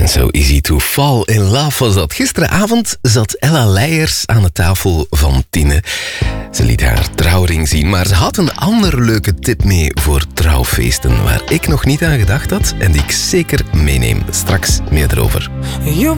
So easy to fall in love was dat. Gisteravond zat Ella Leijers aan de tafel van Tine. Ze liet haar trouwring zien, maar ze had een andere leuke tip mee voor trouwfeesten waar ik nog niet aan gedacht had en die ik zeker meeneem. Straks meer erover.